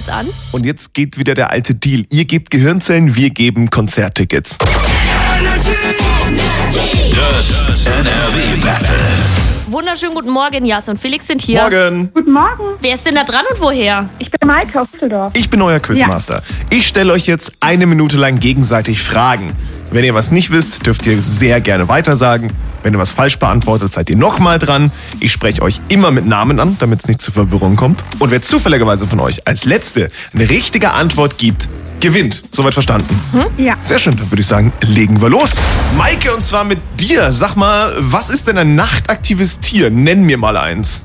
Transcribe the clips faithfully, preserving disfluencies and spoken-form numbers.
ist an. Und jetzt geht wieder der alte Deal. Ihr gebt Gehirnzellen, wir geben Konzerttickets. Das N R W Battle. Wunderschönen guten Morgen, Jas und Felix sind hier. Morgen. Guten Morgen, Wer ist denn da dran und woher? ich bin Maike aus Düsseldorf. Ich bin euer Quizmaster. Ich stelle euch jetzt eine Minute lang gegenseitig Fragen. Wenn ihr was nicht wisst, dürft ihr sehr gerne weitersagen. Wenn ihr was falsch beantwortet, seid ihr nochmal dran. Ich spreche euch immer mit Namen an, damit es nicht zu Verwirrung kommt. Und wer zufälligerweise von euch als Letzte eine richtige Antwort gibt, gewinnt. Soweit verstanden? Ja, Sehr schön, dann würde ich sagen, legen wir los. Maike, und zwar mit dir. Sag mal, was ist denn ein nachtaktives Tier? Nenn mir mal eins.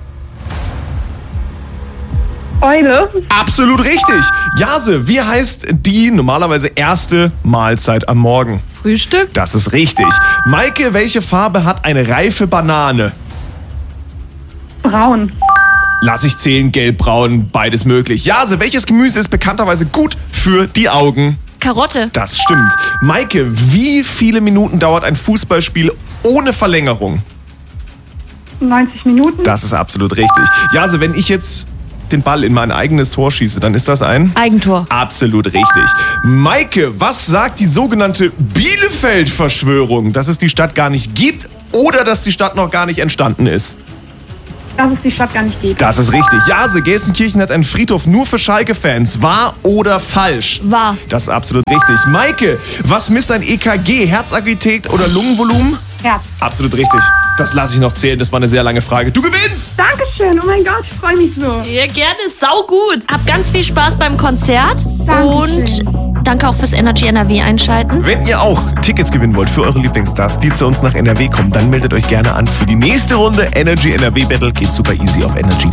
Eule, Absolut richtig. Jase, wie heißt die normalerweise erste Mahlzeit am Morgen? Frühstück. Das ist richtig. Maike, welche Farbe hat eine reife Banane? braun, Lass ich zählen, gelb, braun, beides möglich. Jase, welches Gemüse ist bekannterweise gut für die Augen? Karotte. Das stimmt. Maike, wie viele Minuten dauert ein Fußballspiel ohne Verlängerung? neunzig Minuten, Das ist absolut richtig. Jase, wenn ich jetzt den Ball in mein eigenes Tor schieße, dann ist das ein? Eigentor. Absolut richtig. Maike, was sagt die sogenannte Bielefeld-Verschwörung? Dass es die Stadt gar nicht gibt oder dass die Stadt noch gar nicht entstanden ist? dass es die Stadt gar nicht gibt. Das ist richtig. Jase, Gelsenkirchen hat einen Friedhof nur für Schalke-Fans. Wahr oder falsch? Wahr. Das ist absolut richtig. Maike, was misst ein E K G? Herzaktivität oder Lungenvolumen? Herz. Absolut richtig. Das lasse ich noch zählen. Das war eine sehr lange Frage. Du gewinnst! Dankeschön, oh mein Gott, ich freue mich so. Ja, gerne, sau gut. Hab ganz viel Spaß beim Konzert. Dankeschön. Und danke auch fürs Energy N R W einschalten. Wenn ihr auch Tickets gewinnen wollt für eure Lieblingsstars, die zu uns nach N R W kommen, dann meldet euch gerne an für die nächste Runde Energy N R W Battle. Geht super easy auf energy